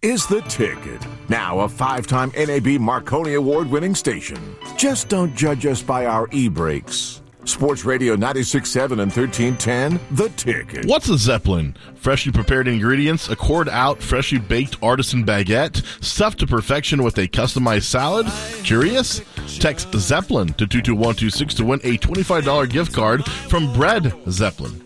is The Ticket, now a 5-time NAB Marconi Award-winning station. Just don't judge us by our e-breaks. Sports Radio 96.7 and 1310, The Ticket. What's a Zeppelin? Freshly prepared ingredients, a cored-out, freshly baked artisan baguette, stuffed to perfection with a customized salad? Curious? Text Zeppelin to 22126 to win a $25 gift card from Bread Zeppelin.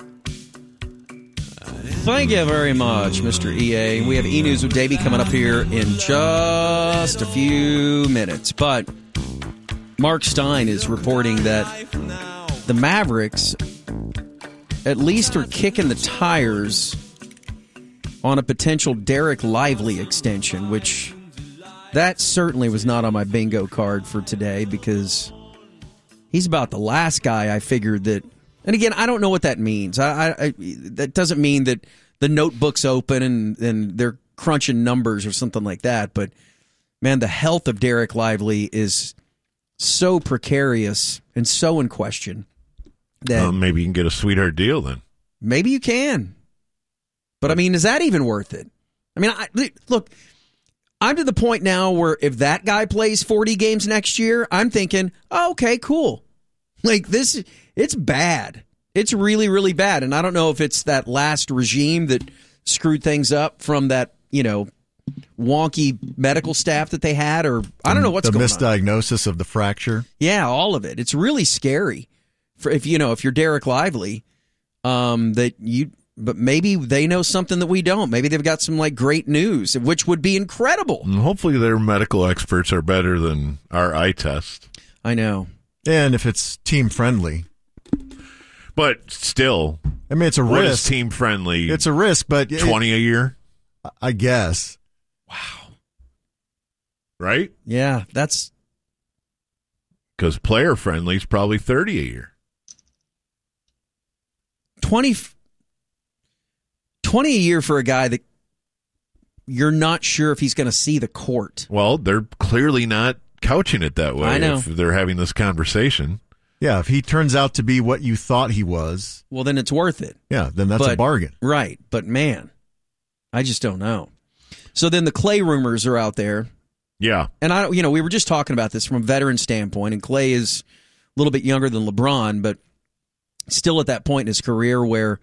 Thank you very much, Mr. EA. We have E-News with Davey coming up here in just a few minutes. But Mark Stein is reporting that the Mavericks at least are kicking the tires on a potential Derek Lively extension, which that certainly was not on my bingo card for today because he's about the last guy I figured that. And again, I don't know what that means. That doesn't mean that the notebook's open and they're crunching numbers or something like that. But, man, the health of Derek Lively is so precarious and so in question that maybe you can get a sweetheart deal then. Maybe you can. But, I mean, is that even worth it? I mean, look, I'm to the point now where if that guy plays 40 games next year, I'm thinking, oh, okay, cool. Like, this, it's bad. It's really, really bad. And I don't know if it's that last regime that screwed things up from that, wonky medical staff that they had, or I don't know what's going on. The misdiagnosis of the fracture. Yeah, all of it. It's really scary. If you're Derek Lively, but maybe they know something that we don't. Maybe they've got some great news, which would be incredible. And hopefully their medical experts are better than our eye test. I know. And if it's team friendly. But still, I mean, it's a risk. What is team friendly? It's a risk, but 20 a year? I guess. Wow. Right? Yeah, that's because player friendly is probably 30 a year. 20 a year for a guy that you're not sure if he's going to see the court. Well, they're clearly not couching it that way. I know. If they're having this conversation. Yeah, if he turns out to be what you thought he was. Well, then it's worth it. Yeah, then that's a bargain. Right. But, man, I just don't know. So then the Clay rumors are out there. Yeah. And, we were just talking about this from a veteran standpoint, and Clay is a little bit younger than LeBron, but still at that point in his career where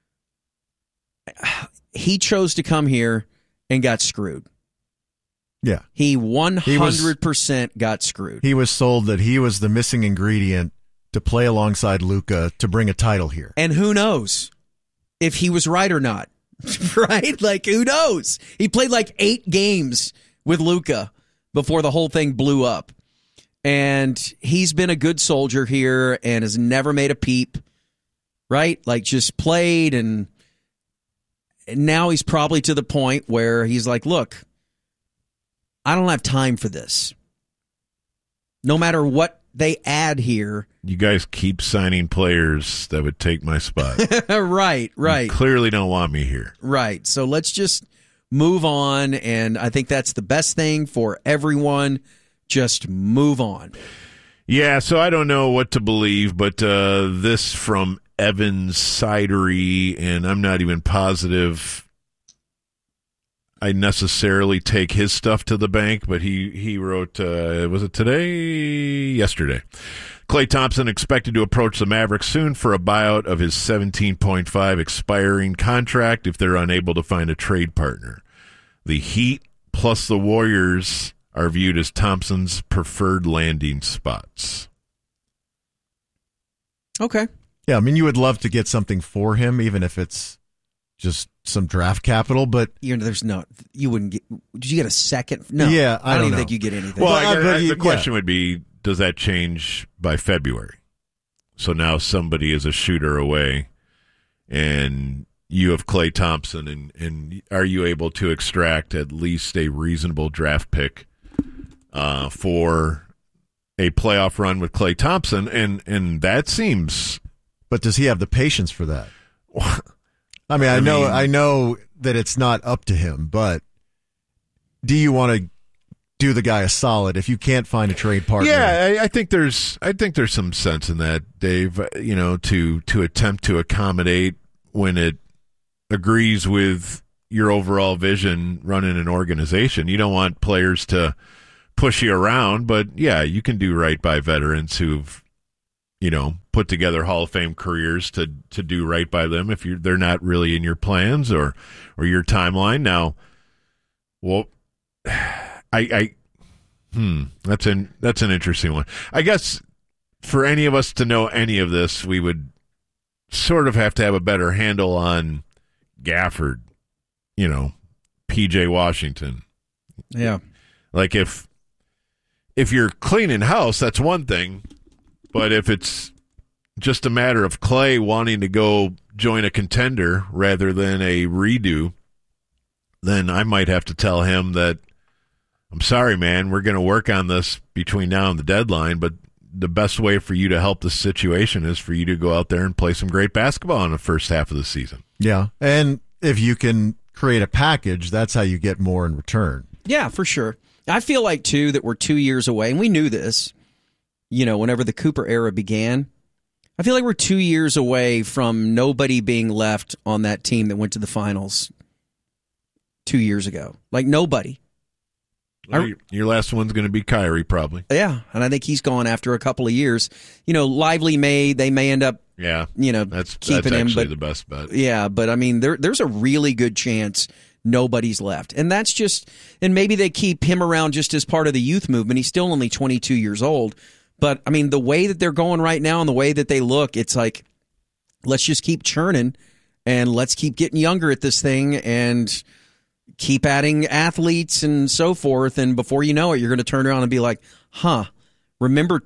he chose to come here and got screwed. Yeah. He 100% got screwed. He was sold that he was the missing ingredient to play alongside Luka to bring a title here. And who knows if he was right or not, right? Who knows? He played 8 games with Luka before the whole thing blew up. And he's been a good soldier here and has never made a peep, right? Just played, and now he's probably to the point where he's like, look, I don't have time for this. No matter what they add here. You guys keep signing players that would take my spot. Right. You clearly don't want me here. Right. So let's just move on, and I think that's the best thing for everyone. Just move on. Yeah, so I don't know what to believe, but this from Evan Sidery, and I'm not even positive I necessarily take his stuff to the bank, but he wrote, was it today? Yesterday. Klay Thompson expected to approach the Mavericks soon for a buyout of his $17.5 expiring contract if they're unable to find a trade partner. The Heat plus the Warriors are viewed as Thompson's preferred landing spots. Okay. Yeah, I mean, you would love to get something for him, even if it's just some draft capital, but there's no, you wouldn't get. Did you get a second? No, yeah, I don't even think you get anything. Well, the question would be, does that change by February? So now somebody is a shooter away, and you have Klay Thompson, and are you able to extract at least a reasonable draft pick for a playoff run with Klay Thompson? And that seems. But does he have the patience for that? I mean, I know that it's not up to him, but do you want to do the guy a solid if you can't find a trade partner? Yeah, I think there's some sense in that, Dave. To attempt to accommodate when it agrees with your overall vision running an organization. You don't want players to push you around, but yeah, you can do right by veterans who've, put together Hall of Fame careers to do right by them if they're not really in your plans or your timeline. Now, well, that's an interesting one. I guess for any of us to know any of this, we would sort of have to have a better handle on Gafford, PJ Washington. Yeah. Like if you're cleaning house, that's one thing, but if it's just a matter of Clay wanting to go join a contender rather than a redo, then I might have to tell him that, I'm sorry, man, we're going to work on this between now and the deadline, but the best way for you to help the situation is for you to go out there and play some great basketball in the first half of the season. Yeah, and if you can create a package, that's how you get more in return. Yeah, for sure. I feel like, too, that we're 2 years away, and we knew this, whenever the Cooper era began. I feel like we're 2 years away from nobody being left on that team that went to the finals 2 years ago. Like, nobody. Your last one's going to be Kyrie, probably. Yeah, and I think he's gone after a couple of years. Lively they may end up, that's keeping him. Actually but the best bet. Yeah, but I mean, there's a really good chance nobody's left, and that's just, and maybe they keep him around just as part of the youth movement. He's still only 22 years old, but I mean, the way that they're going right now and the way that they look, it's like, let's just keep churning and let's keep getting younger at this thing and keep adding athletes and so forth, and before you know it, you're going to turn around and be like, remember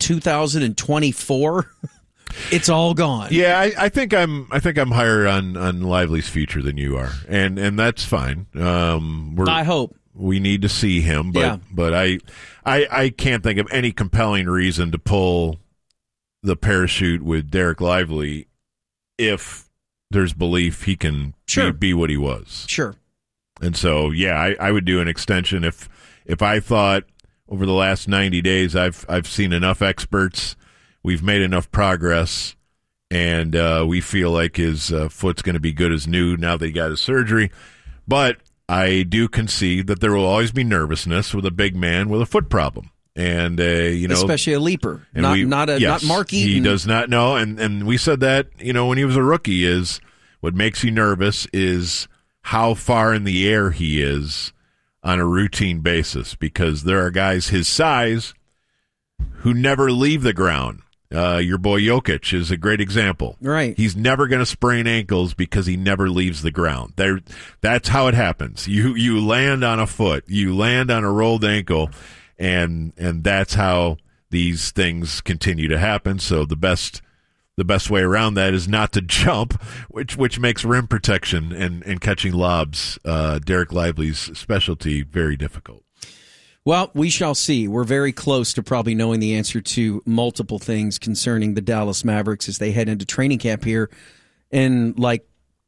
2024? It's all gone. Yeah, I think I'm higher on Lively's future than you are, and that's fine. I hope we need to see him, but I can't think of any compelling reason to pull the parachute with Derek Lively if there's belief he can be what he was. Sure. And so, yeah, I would do an extension if I thought over the last 90 days I've seen enough experts, we've made enough progress, and we feel like his foot's going to be good as new now that he got his surgery. But I do concede that there will always be nervousness with a big man with a foot problem. And, especially a leaper, not Mark Eaton. He does not know. And we said that, when he was a rookie, is what makes you nervous is how far in the air he is on a routine basis, because there are guys his size who never leave the ground. Your boy Jokic is a great example. Right. He's never going to sprain ankles because he never leaves the ground. That's how it happens. You land on a foot, you land on a rolled ankle, and that's how these things continue to happen. So the best way around that is not to jump, which makes rim protection and catching lobs, Derek Lively's specialty, very difficult. Well, we shall see. We're very close to probably knowing the answer to multiple things concerning the Dallas Mavericks as they head into training camp here in like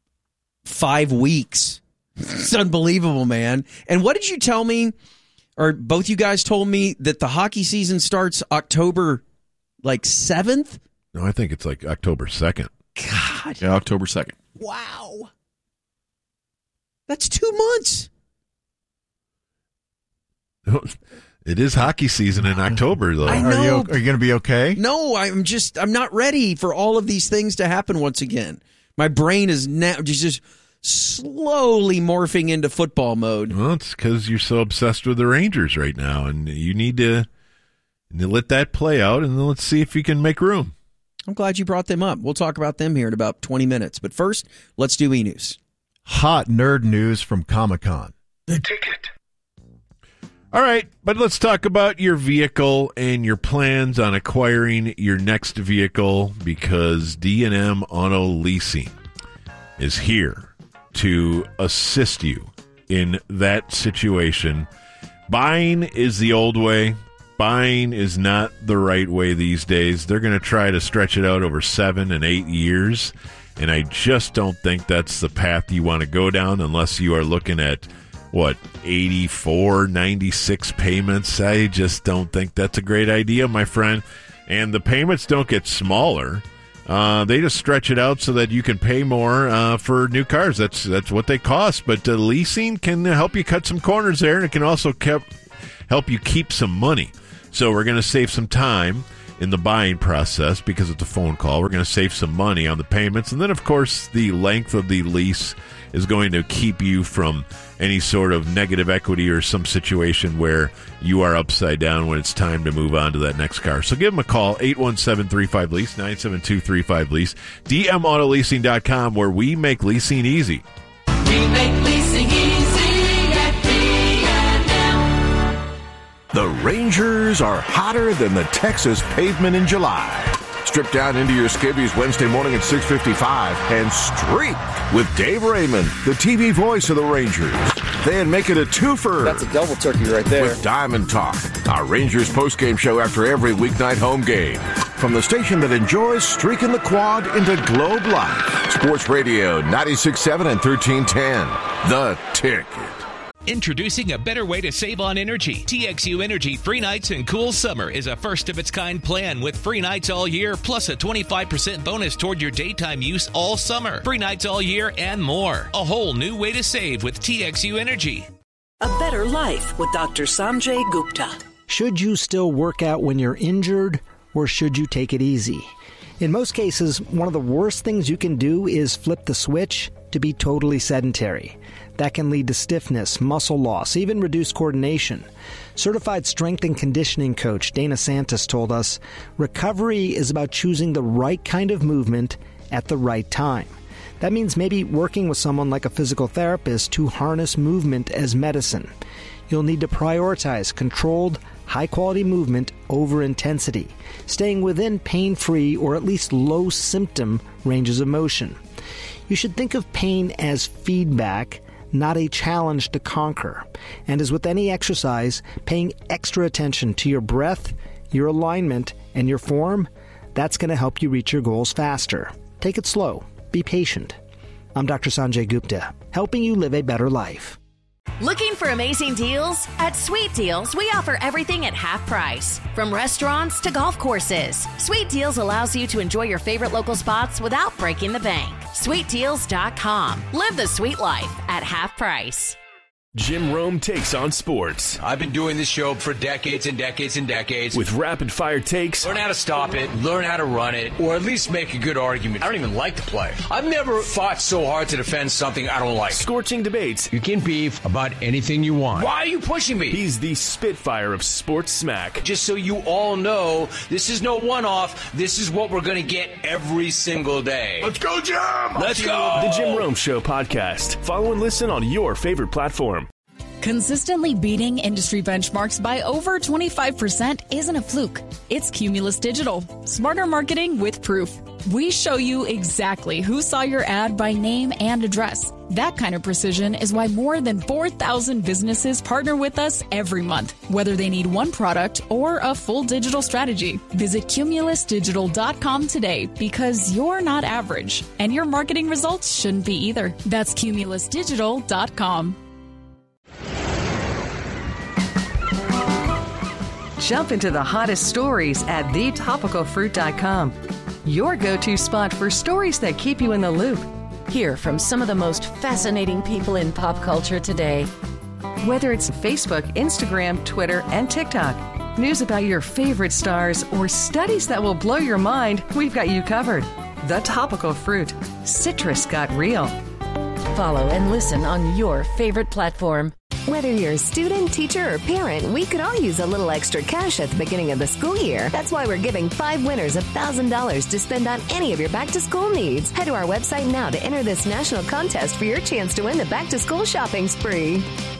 5 weeks. It's unbelievable, man. And what did you tell me, or both you guys told me, that the hockey season starts October 7th? No, I think it's like October 2nd. God. Yeah, October 2nd. Wow. That's 2 months. It is hockey season in October, though. I know. Are you going to be okay? No, I'm not ready for all of these things to happen once again. My brain is now just slowly morphing into football mode. Well, it's because you're so obsessed with the Rangers right now, and you need to let that play out, and then let's see if you can make room. I'm glad you brought them up. We'll talk about them here in about 20 minutes. But first, let's do e-news. Hot nerd news from Comic-Con. The ticket. All right, but let's talk about your vehicle and your plans on acquiring your next vehicle, because D&M Auto Leasing is here to assist you in that situation. Buying is the old way. Buying is not the right way these days. They're going to try to stretch it out over 7 and 8 years, and I just don't think that's the path you want to go down unless you are looking at, 84, 96 payments. I just don't think that's a great idea, my friend. And the payments don't get smaller. They just stretch it out so that you can pay more for new cars. That's what they cost. But leasing can help you cut some corners there, and it can also help you keep some money. So we're going to save some time in the buying process because of the phone call. We're going to save some money on the payments. And then, of course, the length of the lease is going to keep you from any sort of negative equity or some situation where you are upside down when it's time to move on to that next car. So give them a call, 817-35-LEASE, 972-35-LEASE, dmautoleasing.com, where we make leasing easy. We make leasing easy at B&M. The Rangers are hotter than the Texas pavement in July. Strip down into your skivvies Wednesday morning at 6:55 and streak with Dave Raymond, the TV voice of the Rangers. Then make it a twofer. That's a double turkey right there. With Diamond Talk, our Rangers postgame show after every weeknight home game. From the station that enjoys streaking the quad into Globe Life. Sports Radio 96.7 and 1310. The Ticket. Introducing a better way to save on energy. TXU Energy Free Nights and Cool Summer is a first-of-its-kind plan with free nights all year, plus a 25% bonus toward your daytime use all summer. Free nights all year and more. A whole new way to save with TXU Energy. A better life with Dr. Sanjay Gupta. Should you still work out when you're injured, or should you take it easy? In most cases, one of the worst things you can do is flip the switch to be totally sedentary. That can lead to stiffness, muscle loss, even reduced coordination. Certified strength and conditioning coach Dana Santos told us, recovery is about choosing the right kind of movement at the right time. That means maybe working with someone like a physical therapist to harness movement as medicine. You'll need to prioritize controlled, high-quality movement over intensity, staying within pain-free or at least low-symptom ranges of motion. You should think of pain as feedback, not a challenge to conquer. And as with any exercise, paying extra attention to your breath, your alignment, and your form, that's going to help you reach your goals faster. Take it slow. Be patient. I'm Dr. Sanjay Gupta, helping you live a better life. Looking for amazing deals? At Sweet Deals, we offer everything at half price. From restaurants to golf courses, Sweet Deals allows you to enjoy your favorite local spots without breaking the bank. SweetDeals.com. Live the sweet life at half price. Jim Rome takes on sports. I've been doing this show for decades and decades and decades. With rapid-fire takes. Learn how to stop it, learn how to run it, or at least make a good argument. I don't even like the play. I've never fought so hard to defend something I don't like. Scorching debates. You can beef about anything you want. Why are you pushing me? He's the Spitfire of sports smack. Just so you all know, this is no one-off. This is what we're going to get every single day. Let's go, Jim! Let's go! The Jim Rome Show podcast. Follow and listen on your favorite platform. Consistently beating industry benchmarks by over 25% isn't a fluke. It's Cumulus Digital. Smarter marketing with proof. We show you exactly who saw your ad by name and address. That kind of precision is why more than 4,000 businesses partner with us every month, whether they need one product or a full digital strategy. Visit cumulusdigital.com today because you're not average, and your marketing results shouldn't be either. That's cumulusdigital.com. Jump into the hottest stories at thetopicalfruit.com. Your go-to spot for stories that keep you in the loop. Hear from some of the most fascinating people in pop culture today. Whether it's Facebook, Instagram, Twitter, and TikTok, news about your favorite stars, or studies that will blow your mind, we've got you covered. The Topical Fruit. Citrus got real. Follow and listen on your favorite platform. Whether you're a student, teacher, or parent, we could all use a little extra cash at the beginning of the school year. That's why we're giving 5 winners $1,000 to spend on any of your back-to-school needs. Head to our website now to enter this national contest for your chance to win the back-to-school shopping spree.